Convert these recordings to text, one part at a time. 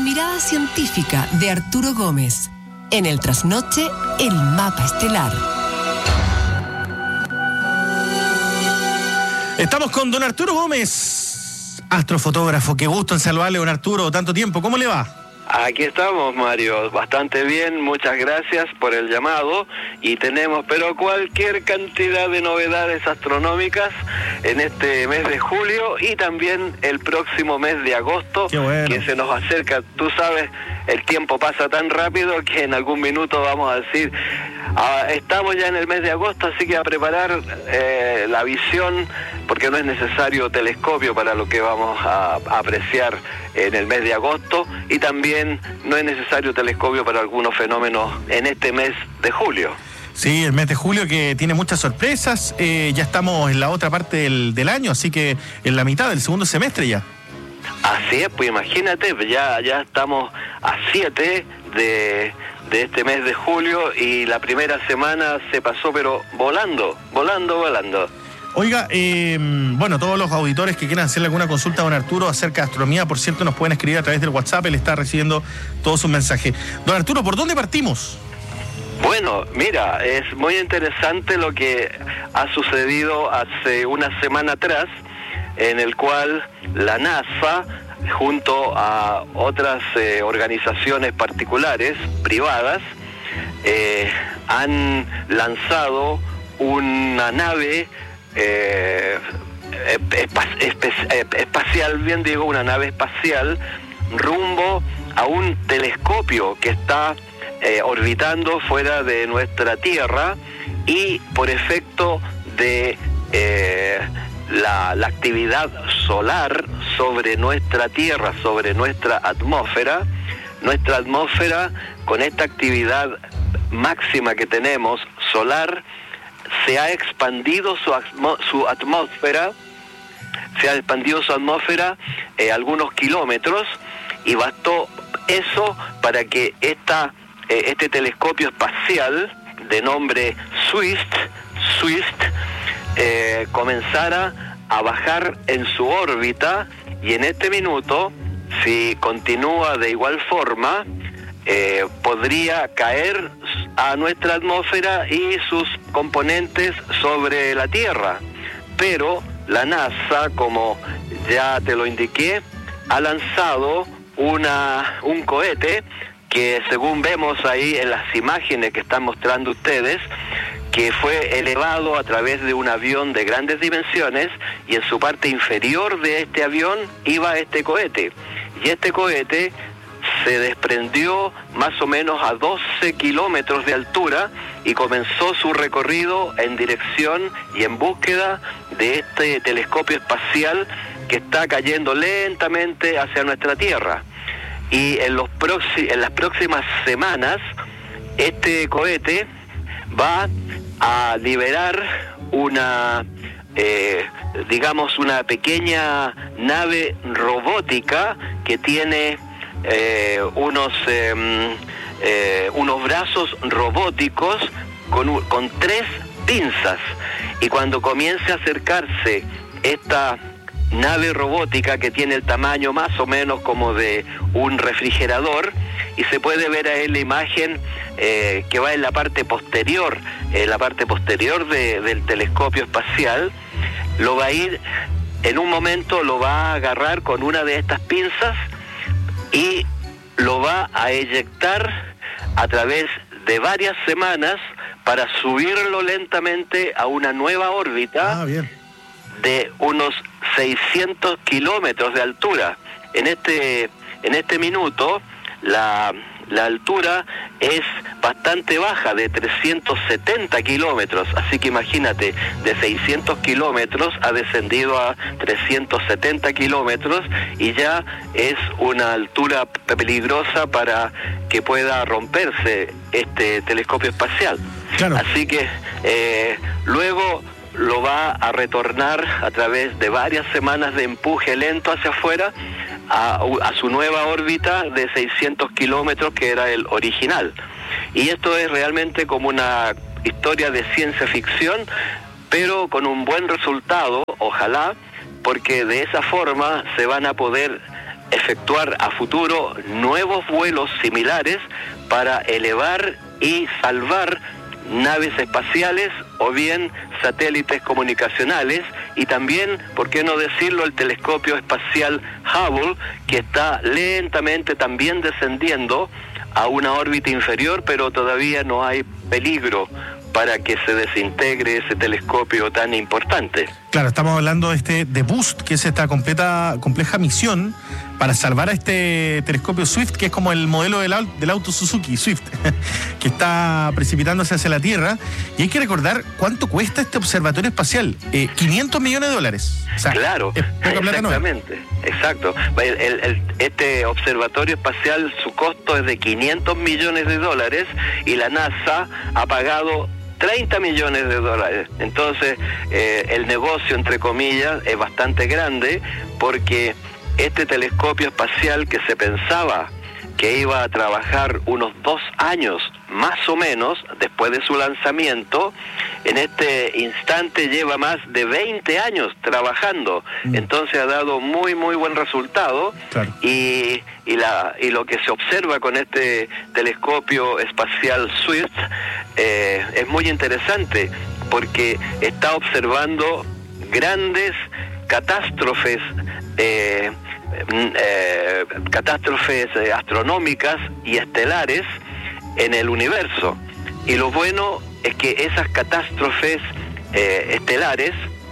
mirada científica de Arturo Gómez. En el trasnoche, el mapa estelar. Estamos con don Arturo Gómez, astrofotógrafo. Qué gusto en saludarle, don Arturo. Tanto tiempo, ¿cómo le va? Aquí estamos, Mario, bastante bien, muchas gracias por el llamado y tenemos pero cualquier cantidad de novedades astronómicas en este mes de julio y también el próximo mes de agosto. Qué bueno. Que se nos acerca. Tú sabes, el tiempo pasa tan rápido que en algún minuto vamos a decir, estamos ya en el mes de agosto, así que a preparar la visión, porque no es necesario telescopio para lo que vamos a apreciar en el mes de agosto, y también no es necesario telescopio para algunos fenómenos en este mes de julio. Sí, el mes de julio que tiene muchas sorpresas. Ya estamos en la otra parte del año, así que en la mitad del segundo semestre ya. Así es, pues imagínate, ya estamos a 7 de este mes de julio y la primera semana se pasó pero volando. Oiga, bueno, todos los auditores que quieran hacerle alguna consulta a don Arturo acerca de astronomía, por cierto, nos pueden escribir a través del WhatsApp, él está recibiendo todos sus mensajes. Don Arturo, ¿por dónde partimos? Bueno, mira, es muy interesante lo que ha sucedido hace una semana atrás, en el cual la NASA, junto a otras organizaciones particulares, privadas, han lanzado una nave espacial, bien digo, una nave espacial rumbo a un telescopio que está orbitando fuera de nuestra Tierra, y por efecto de la actividad solar sobre nuestra Tierra, sobre nuestra atmósfera, con esta actividad máxima que tenemos solar, se ha expandido su atmósfera algunos kilómetros, y bastó eso para que este telescopio espacial de nombre SWIFT comenzara a bajar en su órbita, y en este minuto, si continúa de igual forma, podría caer a nuestra atmósfera y sus componentes sobre la Tierra. Pero la NASA, como ya te lo indiqué, ha lanzado un cohete que, según vemos ahí en las imágenes que están mostrando ustedes, que fue elevado a través de un avión de grandes dimensiones, y en su parte inferior de este avión iba este cohete. Y este cohete se desprendió más o menos a 12 kilómetros de altura y comenzó su recorrido en dirección y en búsqueda de este telescopio espacial que está cayendo lentamente hacia nuestra Tierra. Y en las próximas semanas, este cohete va a liberar una pequeña nave robótica que tiene unos brazos robóticos con 3 pinzas, y cuando comience a acercarse esta nave robótica, que tiene el tamaño más o menos como de un refrigerador, y se puede ver ahí la imagen que va en la parte posterior del telescopio espacial, lo va a ir, en un momento lo va a agarrar con una de estas pinzas y lo va a eyectar a través de varias semanas para subirlo lentamente a una nueva órbita de unos 600 kilómetros de altura. En este minuto la altura es bastante baja, de 370 kilómetros, así que imagínate, de 600 kilómetros ha descendido a 370 kilómetros, y ya es una altura peligrosa para que pueda romperse este telescopio espacial. Claro. Así que luego lo va a retornar a través de varias semanas de empuje lento hacia afuera a su nueva órbita de 600 kilómetros, que era el original. Y esto es realmente como una historia de ciencia ficción, pero con un buen resultado, ojalá, porque de esa forma se van a poder efectuar a futuro nuevos vuelos similares para elevar y salvar naves espaciales o bien satélites comunicacionales, y también, por qué no decirlo, el telescopio espacial Hubble, que está lentamente también descendiendo a una órbita inferior, pero todavía no hay peligro para que se desintegre ese telescopio tan importante. Claro, estamos hablando de Boost, que es esta compleja misión para salvar a este telescopio Swift, que es como el modelo del auto Suzuki Swift, que está precipitándose hacia la Tierra. Y hay que recordar cuánto cuesta este observatorio espacial, $500 millones. O sea, claro, exactamente, exacto. Este observatorio espacial, su costo es de $500 millones, y la NASA ha pagado $30 millones. Entonces, el negocio, entre comillas, es bastante grande, porque este telescopio espacial, que se pensaba que iba a trabajar unos 2 años más o menos después de su lanzamiento, en este instante lleva más de 20 años trabajando. Entonces ha dado muy buen resultado. Claro. Y lo que se observa con este telescopio espacial Swift es muy interesante, porque está observando grandes catástrofes astronómicas y estelares en el universo. Y lo bueno es que esas catástrofes estelares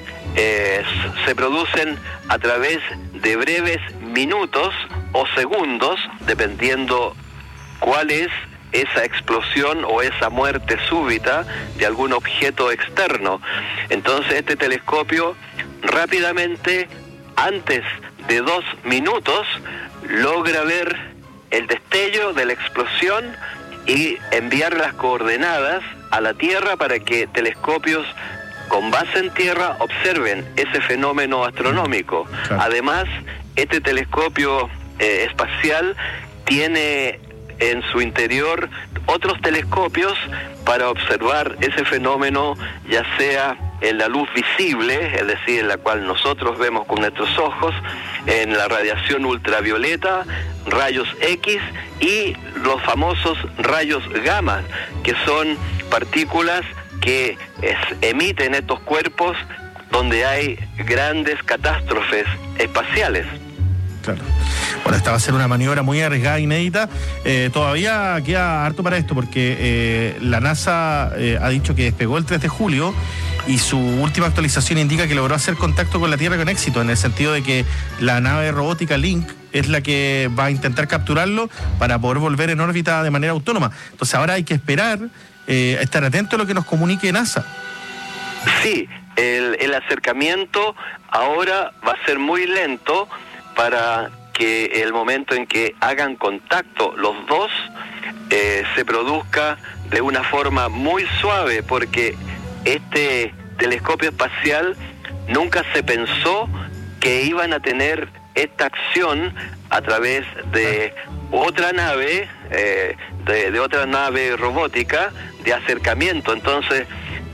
se producen a través de breves minutos o segundos, dependiendo cuál es esa explosión o esa muerte súbita de algún objeto externo. Entonces este telescopio rápidamente, antes de 2 minutos, logra ver el destello de la explosión y enviar las coordenadas a la Tierra para que telescopios con base en Tierra observen ese fenómeno astronómico. Claro. Además, este telescopio espacial tiene en su interior otros telescopios para observar ese fenómeno, ya sea en la luz visible, es decir, en la cual nosotros vemos con nuestros ojos, en la radiación ultravioleta, rayos X y los famosos rayos gamma, que son partículas que emiten estos cuerpos donde hay grandes catástrofes espaciales. Claro. Bueno, esta va a ser una maniobra muy arriesgada, inédita. Todavía queda harto para esto, porque la NASA ha dicho que despegó el 3 de julio y su última actualización indica que logró hacer contacto con la Tierra con éxito, en el sentido de que la nave robótica Link es la que va a intentar capturarlo para poder volver en órbita de manera autónoma. Entonces ahora hay que esperar, estar atento a lo que nos comunique NASA. Sí, el acercamiento ahora va a ser muy lento, para que el momento en que hagan contacto los dos se produzca de una forma muy suave, porque este telescopio espacial nunca se pensó que iban a tener esta acción a través de otra nave, de otra nave robótica de acercamiento. Entonces,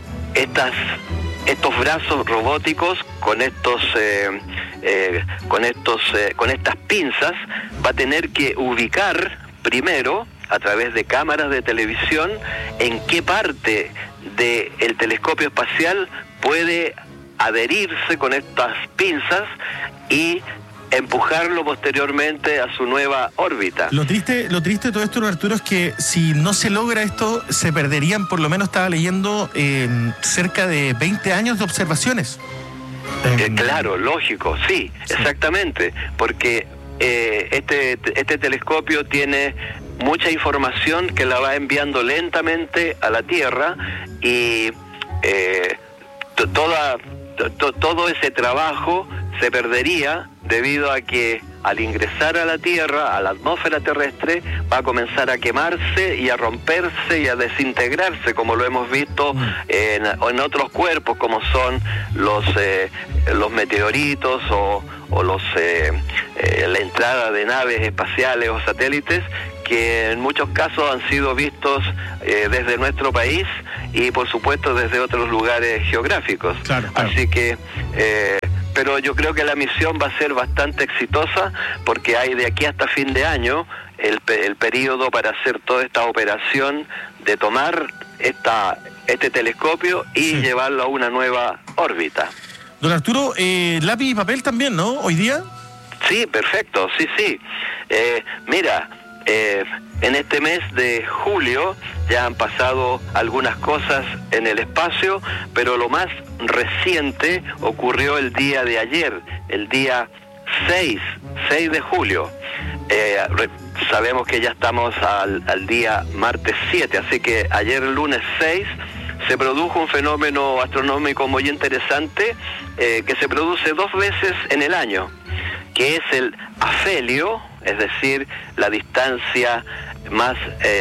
estos brazos robóticos con estas pinzas va a tener que ubicar primero, a través de cámaras de televisión, en qué parte del telescopio espacial puede adherirse con estas pinzas y empujarlo posteriormente a su nueva órbita. Lo triste de todo esto, Arturo, es que si no se logra esto, se perderían, por lo menos estaba leyendo, cerca de 20 años de observaciones. Claro, lógico, sí, exactamente, porque este telescopio tiene mucha información que la va enviando lentamente a la Tierra, y todo ese trabajo se perdería debido a que al ingresar a la Tierra, a la atmósfera terrestre, va a comenzar a quemarse y a romperse y a desintegrarse, como lo hemos visto en otros cuerpos, como son los meteoritos o la entrada de naves espaciales o satélites, que en muchos casos han sido vistos desde nuestro país y por supuesto desde otros lugares geográficos. Claro. Así que pero yo creo que la misión va a ser bastante exitosa porque hay de aquí hasta fin de año el periodo para hacer toda esta operación de tomar este telescopio y llevarlo a una nueva órbita. Don Arturo, lápiz y papel también, ¿no? Hoy día. Sí, perfecto, sí. Mira, en este mes de julio ya han pasado algunas cosas en el espacio, pero lo más reciente ocurrió el día de ayer, el día 6 de julio. Sabemos que ya estamos al día martes 7, así que ayer lunes 6 se produjo un fenómeno astronómico muy interesante que se produce 2 veces en el año, que es el afelio, es decir, la distancia más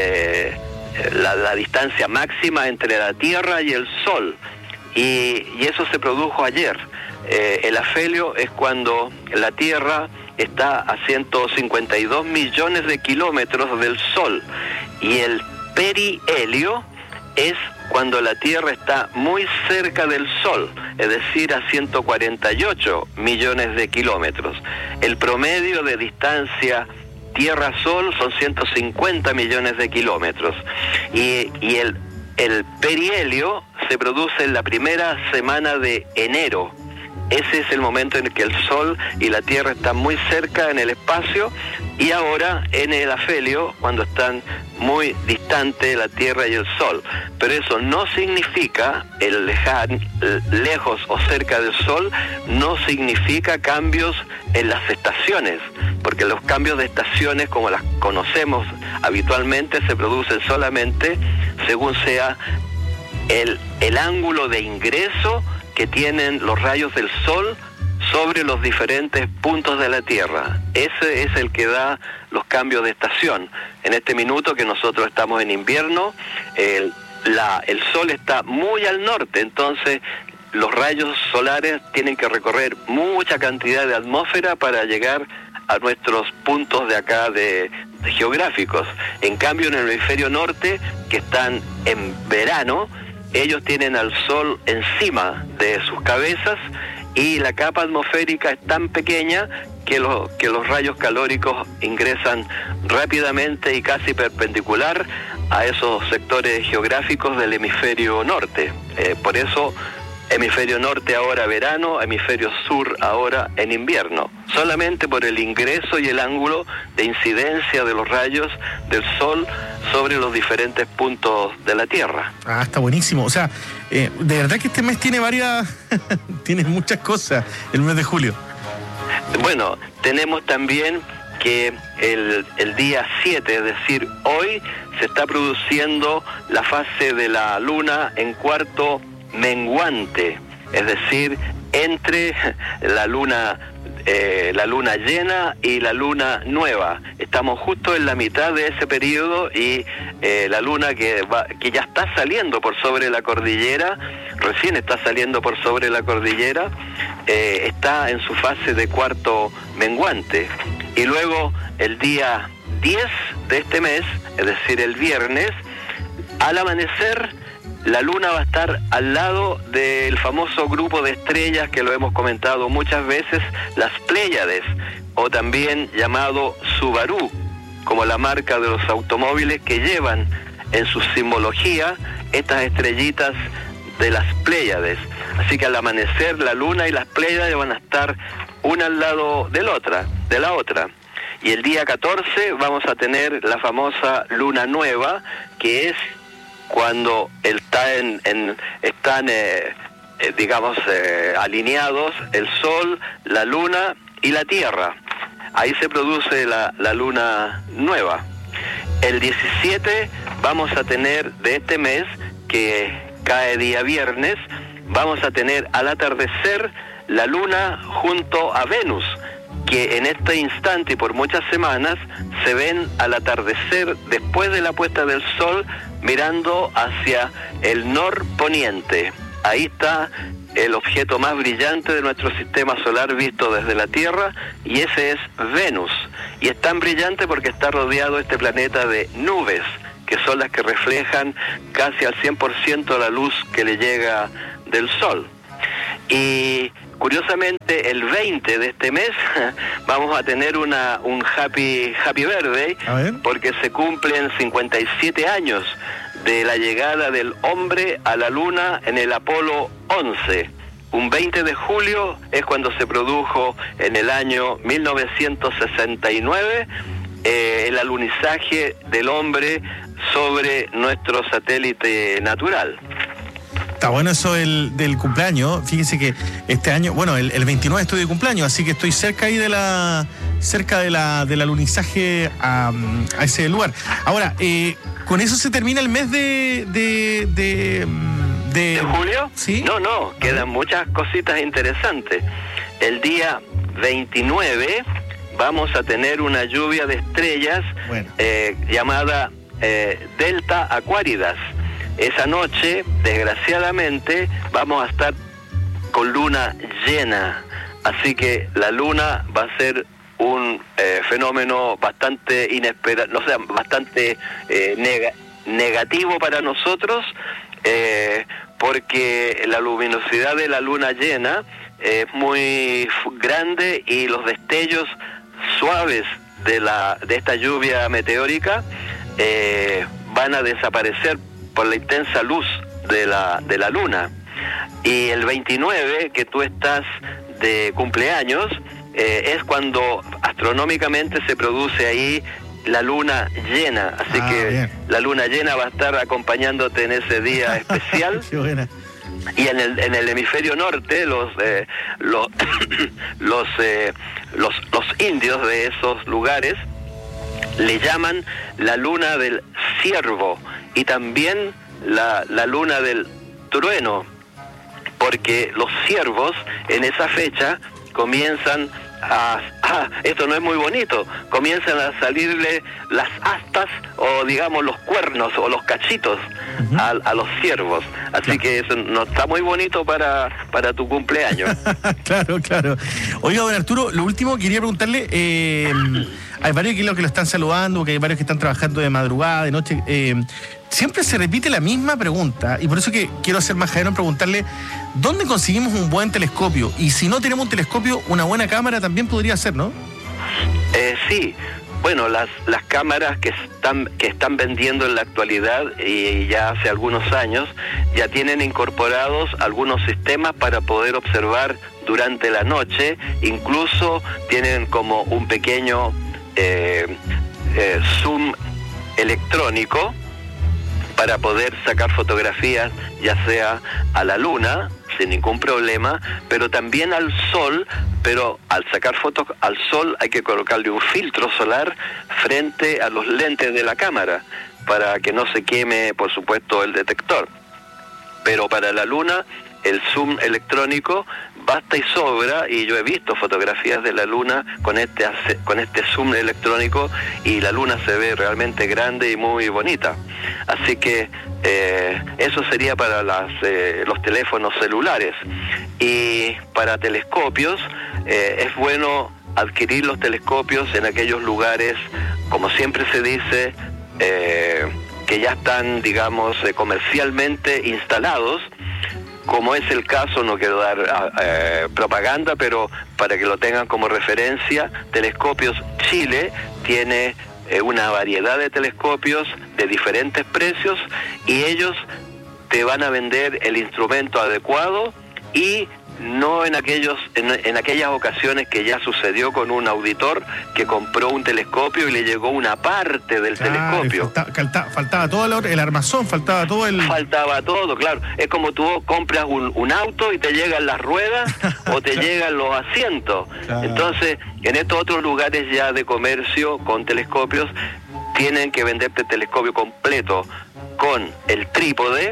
la distancia máxima entre la Tierra y el Sol, y eso se produjo ayer. El afelio es cuando la Tierra está a 152 millones de kilómetros del Sol, y el perihelio es cuando la Tierra está muy cerca del Sol, es decir, a 148 millones de kilómetros. El promedio de distancia Tierra-Sol son 150 millones de kilómetros. Y el perihelio se produce en la primera semana de enero. Ese es el momento en el que el Sol y la Tierra están muy cerca en el espacio, y ahora en el afelio, cuando están muy distantes la Tierra y el Sol. Pero eso no significa, lejos o cerca del Sol, no significa cambios en las estaciones, porque los cambios de estaciones, como las conocemos habitualmente, se producen solamente según sea el ángulo de ingreso que tienen los rayos del Sol sobre los diferentes puntos de la Tierra. Ese es el que da los cambios de estación. En este minuto que nosotros estamos en invierno, el Sol está muy al norte, entonces los rayos solares tienen que recorrer mucha cantidad de atmósfera para llegar a nuestros puntos de acá de geográficos. En cambio, en el hemisferio norte, que están en verano, ellos tienen al Sol encima de sus cabezas, y la capa atmosférica es tan pequeña que los rayos calóricos ingresan rápidamente y casi perpendicular a esos sectores geográficos del hemisferio norte. Por eso, hemisferio norte ahora verano, hemisferio sur ahora en invierno. Solamente por el ingreso y el ángulo de incidencia de los rayos del Sol sobre los diferentes puntos de la Tierra. Ah, está buenísimo. O sea, de verdad que este mes tiene tiene muchas cosas, el mes de julio. Bueno, tenemos también que el día 7, es decir, hoy, se está produciendo la fase de la Luna en cuarto menguante, es decir, entre la luna llena y la luna nueva. Estamos justo en la mitad de ese periodo, y la luna que ya está saliendo por sobre la cordillera, recién está saliendo por sobre la cordillera, está en su fase de cuarto menguante. Y luego el día 10 de este mes, es decir, el viernes, al amanecer, la Luna va a estar al lado del famoso grupo de estrellas que lo hemos comentado muchas veces, las Pléyades, o también llamado Subaru, como la marca de los automóviles que llevan en su simbología estas estrellitas de las Pléyades. Así que al amanecer la Luna y las Pléyades van a estar una al lado de la otra. Y el día 14 vamos a tener la famosa Luna Nueva, que es cuando están alineados el Sol, la Luna y la Tierra. Ahí se produce la Luna Nueva. El 17 vamos a tener de este mes, que cae día viernes, vamos a tener al atardecer la Luna junto a Venus, que en este instante y por muchas semanas se ven al atardecer después de la puesta del Sol, mirando hacia el norponiente. Ahí está el objeto más brillante de nuestro sistema solar visto desde la Tierra, y ese es Venus. Y es tan brillante porque está rodeado este planeta de nubes, que son las que reflejan casi al 100% la luz que le llega del Sol. Y curiosamente, el 20 de este mes vamos a tener un happy birthday, porque se cumplen 57 años de la llegada del hombre a la luna en el Apolo 11. Un 20 de julio es cuando se produjo en el año 1969 el alunizaje del hombre sobre nuestro satélite natural. Está bueno eso del cumpleaños. Fíjese que este año, bueno, el 29 estoy de cumpleaños, así que estoy cerca ahí del alunizaje a ese lugar. Ahora, ¿con eso se termina el mes de julio? ¿Sí? No, quedan muchas cositas interesantes. El día 29 vamos a tener una lluvia de estrellas, llamada Delta Aquaridas. Esa noche, desgraciadamente, vamos a estar con luna llena, así que la luna va a ser un fenómeno bastante inesperado, bastante negativo para nosotros, porque la luminosidad de la luna llena es muy grande y los destellos suaves de esta lluvia meteórica van a desaparecer por la intensa luz de la luna. Y el 29, que tú estás de cumpleaños, es cuando astronómicamente se produce ahí la luna llena, así que bien. La luna llena va a estar acompañándote en ese día especial. Qué buena. Y en el hemisferio norte los indios de esos lugares le llaman la luna del ciervo y también la luna del trueno, porque los ciervos en esa fecha comienzan esto no es muy bonito, comienzan a salirle las astas o digamos los cuernos o los cachitos a los ciervos, así que eso no está muy bonito para tu cumpleaños. Claro. Oiga, don Arturo, lo último quería preguntarle, hay varios que lo están saludando, que hay varios que están trabajando de madrugada, de noche, siempre se repite la misma pregunta, y por eso que quiero hacer más jaero en preguntarle ¿dónde conseguimos un buen telescopio? Y si no tenemos un telescopio, una buena cámara también podría ser, ¿no? Sí, bueno, las cámaras que están vendiendo en la actualidad y ya hace algunos años ya tienen incorporados algunos sistemas para poder observar durante la noche, incluso tienen como un pequeño zoom electrónico para poder sacar fotografías ya sea a la luna sin ningún problema, pero también al sol, pero al sacar fotos al sol hay que colocarle un filtro solar frente a los lentes de la cámara para que no se queme, por supuesto, el detector. Pero para la luna el zoom electrónico basta y sobra, y yo he visto fotografías de la luna con este zoom electrónico y la luna se ve realmente grande y muy bonita. Así que eso sería para los teléfonos celulares. Y para telescopios es bueno adquirir los telescopios en aquellos lugares, como siempre se dice, que ya están, digamos, comercialmente instalados, como es el caso, no quiero dar propaganda, pero para que lo tengan como referencia, Telescopios Chile tiene una variedad de telescopios de diferentes precios y ellos te van a vender el instrumento adecuado y no en aquellas ocasiones que ya sucedió con un auditor que compró un telescopio y le llegó una parte del telescopio. Faltaba todo el armazón, faltaba todo, claro. Es como tú compras un auto y te llegan las ruedas o te llegan los asientos. Claro. Entonces, en estos otros lugares ya de comercio con telescopios, tienen que venderte el telescopio completo con el trípode,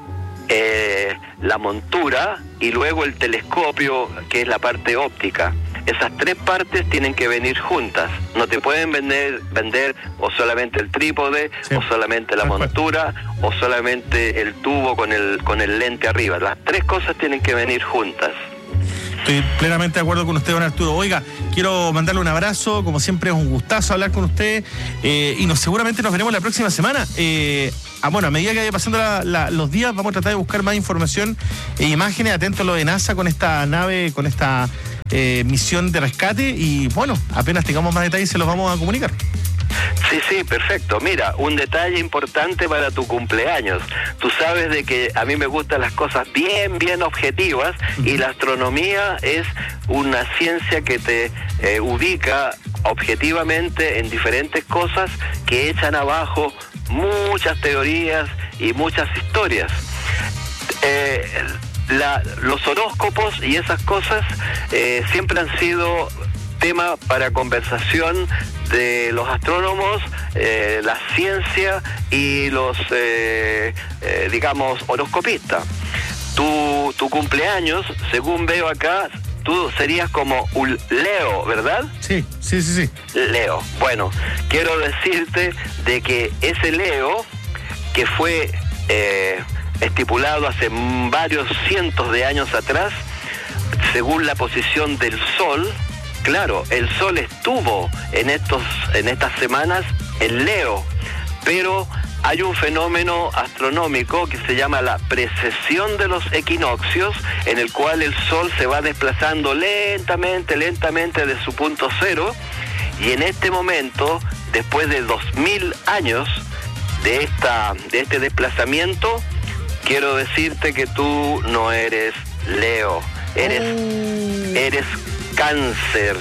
la montura y luego el telescopio, que es la parte óptica. Esas tres partes tienen que venir juntas. No te pueden vender o solamente el trípode, sí, o solamente la montura, o solamente el tubo con el lente arriba. Las tres cosas tienen que venir juntas. Estoy plenamente de acuerdo con usted, don Arturo. Oiga, quiero mandarle un abrazo, como siempre es un gustazo hablar con usted, y seguramente nos veremos la próxima semana. a medida que vaya pasando los días, vamos a tratar de buscar más información e imágenes. Atento a lo de NASA con esta nave, con esta misión de rescate. Y bueno, apenas tengamos más detalles se los vamos a comunicar. Sí, perfecto. Mira, un detalle importante para tu cumpleaños. Tú sabes de que a mí me gustan las cosas bien objetivas, y la astronomía es una ciencia que te ubica objetivamente en diferentes cosas que echan abajo muchas teorías y muchas historias. Los horóscopos y esas cosas siempre han sido tema para conversación de los astrónomos, la ciencia y los, digamos, horoscopistas. Tu cumpleaños, según veo acá, tú serías como un Leo, ¿verdad? Sí. Leo. Bueno, quiero decirte de que ese Leo, que fue estipulado hace varios cientos de años atrás, según la posición del Sol. Claro, el Sol estuvo en estas semanas en Leo, pero hay un fenómeno astronómico que se llama la precesión de los equinoccios, en el cual el Sol se va desplazando lentamente de su punto cero, y en este momento, después de 2000 años de este desplazamiento, quiero decirte que tú no eres Leo, eres Cáncer,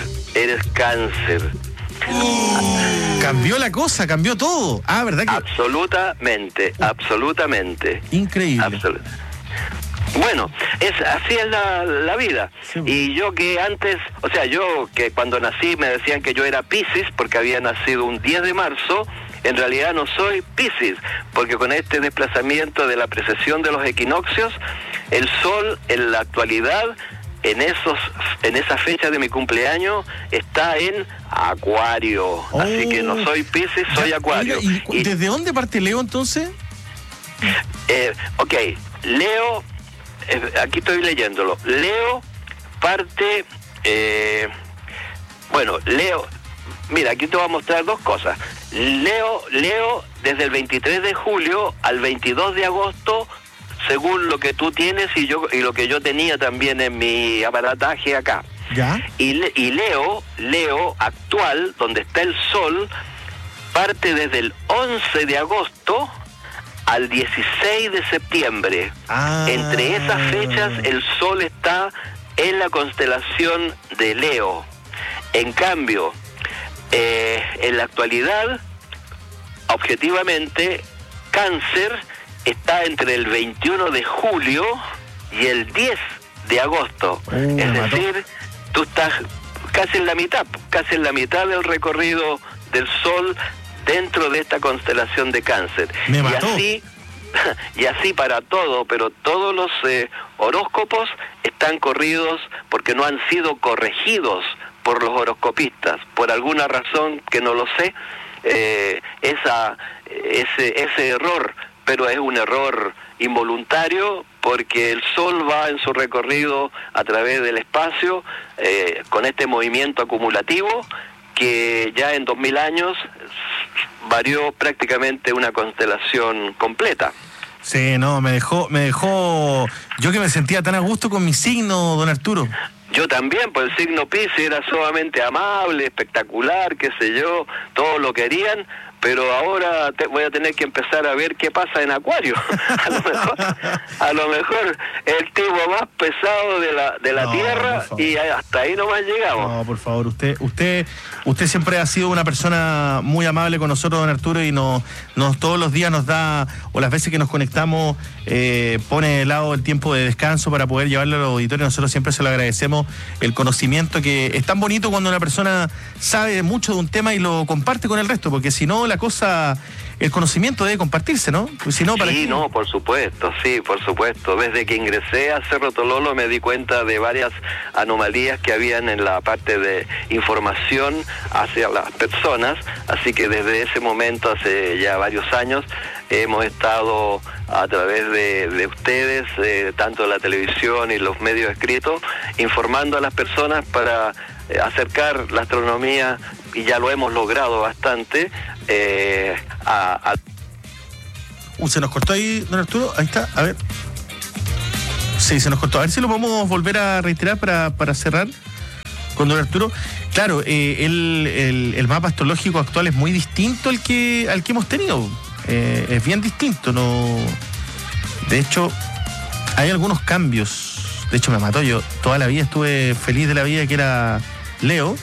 Cambió la cosa, cambió todo. ¿Verdad que? Absolutamente. Increíble. Bueno, así es la vida. Sí. Y yo que antes, yo que cuando nací me decían que yo era Piscis porque había nacido un 10 de marzo, en realidad no soy Piscis, porque con este desplazamiento de la precesión de los equinoccios, el Sol en la actualidad, en esa fecha de mi cumpleaños, está en Acuario. Así que no soy Piscis, soy Acuario. Oiga, ¿y desde dónde parte Leo entonces? Leo, aquí estoy leyéndolo. Leo parte, Leo, mira, aquí te voy a mostrar dos cosas. Leo desde el 23 de julio al 22 de agosto, según lo que tú tienes y lo que yo tenía también en mi aparataje acá. ¿Ya? Y Leo actual, donde está el Sol, parte desde el 11 de agosto al 16 de septiembre. Entre esas fechas el Sol está en la constelación de Leo. En cambio, en la actualidad, objetivamente, Cáncer está entre el 21 de julio y el 10 de agosto. Es decir, tú estás casi en la mitad del recorrido del Sol dentro de esta constelación de Cáncer. Y así para todo, pero todos los horóscopos están corridos porque no han sido corregidos por los horoscopistas, por alguna razón que no lo sé, ese error, pero es un error involuntario porque el Sol va en su recorrido a través del espacio con este movimiento acumulativo que ya en 2000 años varió prácticamente una constelación completa. Sí, no, me dejó, yo que me sentía tan a gusto con mi signo, don Arturo. Yo también, pues el signo Piscis era sumamente amable, espectacular, qué sé yo, todos lo querían, pero ahora voy a tener que empezar a ver qué pasa en Acuario. a lo mejor el tipo más pesado de la Tierra, y hasta ahí nomás llegamos. No, por favor, usted siempre ha sido una persona muy amable con nosotros, don Arturo, y nos todos los días nos da, o las veces que nos conectamos, pone de lado el tiempo de descanso para poder llevarlo a los auditores. Nosotros siempre se lo agradecemos, el conocimiento, que es tan bonito cuando una persona sabe mucho de un tema y lo comparte con el resto, porque si no, la cosa, el conocimiento debe compartirse, ¿no? Si no, ¿para qué? No, por supuesto, sí, por supuesto. Desde que ingresé a Cerro Tololo me di cuenta de varias anomalías que habían en la parte de información hacia las personas, así que desde ese momento, hace ya varios años, hemos estado a través de ustedes, tanto la televisión y los medios escritos, informando a las personas para acercar la astronomía, y ya lo hemos logrado bastante, Se nos cortó ahí, don Arturo. Ahí está, a ver. Sí, se nos cortó. A ver si lo podemos volver a reiterar para cerrar con don Arturo. Claro, el mapa astrológico actual es muy distinto al que hemos tenido. Es bien distinto, ¿no? De hecho, hay algunos cambios. De hecho, me mató. Yo toda la vida estuve feliz de la vida que era Leo.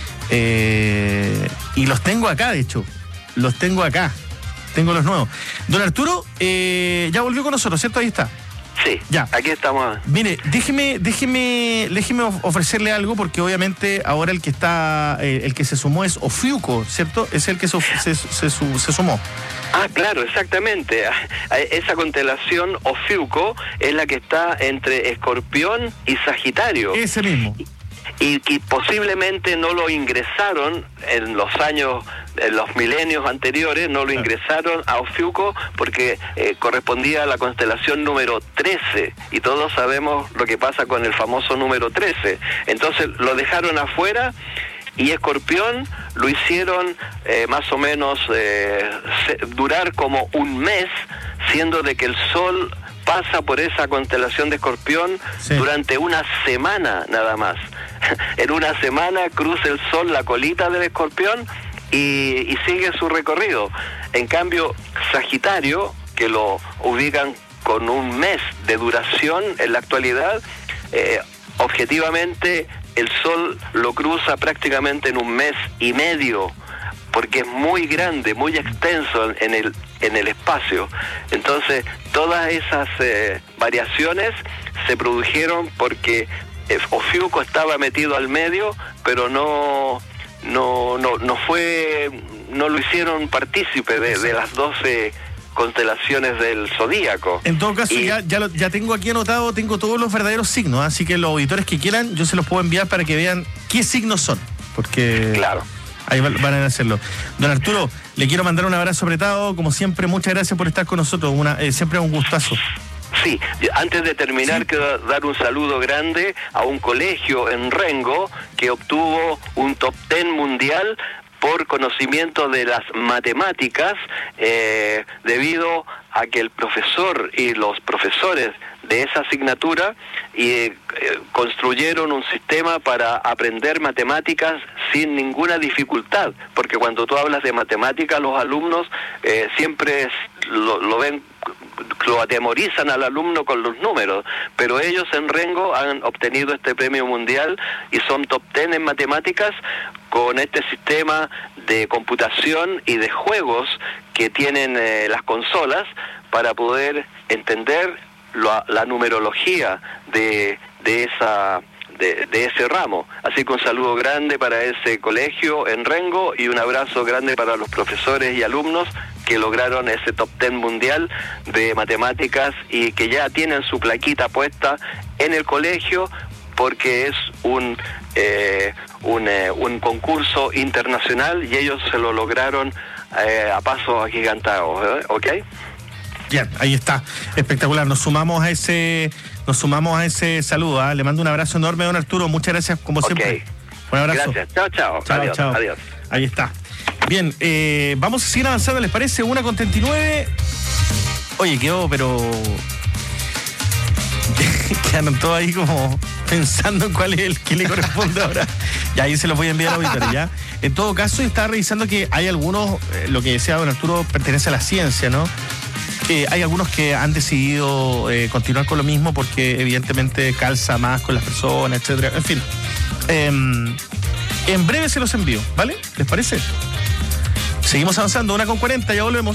Y los tengo acá, de hecho. Los tengo acá. Tengo los nuevos. Don Arturo, ya volvió con nosotros, ¿cierto? Ahí está. Sí, ya. Aquí estamos. Mire, déjeme ofrecerle algo, porque obviamente ahora el que se sumó es Ofiuco, ¿cierto? Es el que se sumó. Ah, claro, exactamente. Esa constelación Ofiuco es la que está entre Escorpión y Sagitario. Ese mismo. Y posiblemente no lo ingresaron en los milenios anteriores, no lo ingresaron a Ofiuco porque correspondía a la constelación número 13, y todos sabemos lo que pasa con el famoso número 13. Entonces lo dejaron afuera, y Escorpión lo hicieron más o menos durar como un mes, siendo de que el Sol pasa por esa constelación de Escorpión durante una semana nada más. En una semana cruza el Sol la colita del Escorpión y sigue su recorrido. En cambio, Sagitario, que lo ubican con un mes de duración en la actualidad, objetivamente el Sol lo cruza prácticamente en un mes y medio, porque es muy grande, muy extenso en el espacio. Entonces, todas esas variaciones se produjeron porque Ofiuco estaba metido al medio, pero no lo hicieron partícipe de las 12 constelaciones del zodíaco. En todo caso, ya tengo aquí anotado, tengo todos los verdaderos signos, así que los auditores que quieran, yo se los puedo enviar para que vean qué signos son, porque claro, ahí van a hacerlo. Don Arturo, le quiero mandar un abrazo apretado, como siempre, muchas gracias por estar con nosotros, siempre es un gustazo. Sí, antes de terminar, quiero dar un saludo grande a un colegio en Rengo que obtuvo un top 10 mundial por conocimiento de las matemáticas, debido a que el profesor y los profesores de esa asignatura construyeron un sistema para aprender matemáticas sin ninguna dificultad, porque cuando tú hablas de matemáticas, los alumnos siempre lo ven, lo atemorizan al alumno con los números, pero ellos en Rengo han obtenido este premio mundial y son top 10 en matemáticas con este sistema de computación y de juegos que tienen las consolas para poder entender la numerología de ese ramo. Así que un saludo grande para ese colegio en Rengo y un abrazo grande para los profesores y alumnos que lograron ese top 10 mundial de matemáticas y que ya tienen su plaquita puesta en el colegio, porque es un concurso internacional y ellos se lo lograron a pasos agigantados, ¿ok? Bien, ahí está, espectacular. Nos sumamos a ese saludo, ¿eh? Le mando un abrazo enorme, don Arturo. Muchas gracias, como siempre. Un abrazo. Gracias. Chao. Adiós. Ahí está. Bien, vamos a seguir avanzando, ¿les parece? 1:39. Oye, quedó, pero quedaron todos ahí como pensando en cuál es el que le corresponde ahora. Ya ahí se los voy a enviar a auditores, ¿ya? En todo caso, estaba revisando que hay algunos, lo que decía don Arturo pertenece a la ciencia, ¿no? Hay algunos que han decidido continuar con lo mismo porque evidentemente calza más con las personas, etcétera. En fin, en breve se los envío, ¿vale? ¿Les parece? Seguimos avanzando, 1:40, ya volvemos.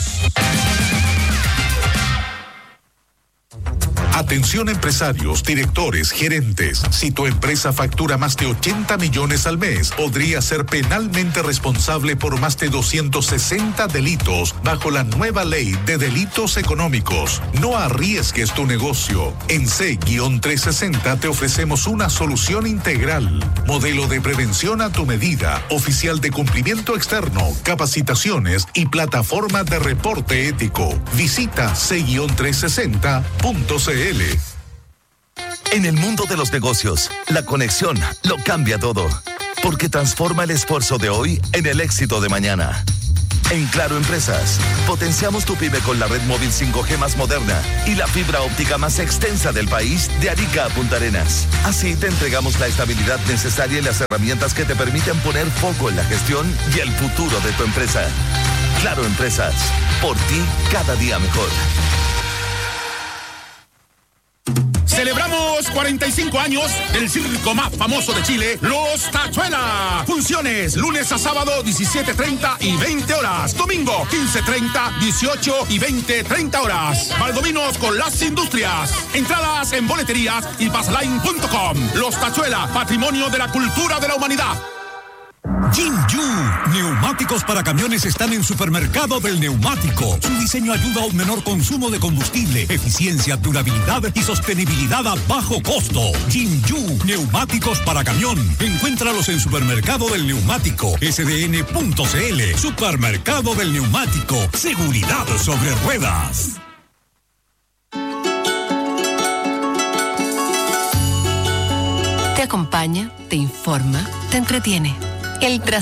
Atención empresarios, directores, gerentes. Si tu empresa factura más de 80 millones al mes, podría ser penalmente responsable por más de 260 delitos bajo la nueva ley de delitos económicos. No arriesgues tu negocio. En C-360 te ofrecemos una solución integral. Modelo de prevención a tu medida, oficial de cumplimiento externo, capacitaciones y plataforma de reporte ético. Visita C-360.cl. En el mundo de los negocios, la conexión lo cambia todo, porque transforma el esfuerzo de hoy en el éxito de mañana. En Claro Empresas, potenciamos tu pyme con la red móvil 5G más moderna y la fibra óptica más extensa del país de Arica a Punta Arenas. Así te entregamos la estabilidad necesaria y las herramientas que te permiten poner foco en la gestión y el futuro de tu empresa. Claro Empresas, por ti cada día mejor. Celebramos 45 años del circo más famoso de Chile, Los Tachuela. Funciones lunes a sábado 17:30 y 20 horas. Domingo 15:30, 18 y 20:30 horas. Valdominos con las industrias. Entradas en boleterías y passline.com. Los Tachuela, patrimonio de la cultura de la humanidad. Jinju, neumáticos para camiones están en Supermercado del Neumático. Su diseño ayuda a un menor consumo de combustible, eficiencia, durabilidad y sostenibilidad a bajo costo. Jinju, neumáticos para camión. Encuéntralos en Supermercado del Neumático, sdn.cl. Supermercado del Neumático, seguridad sobre ruedas. Te acompaña, te informa, te entretiene. El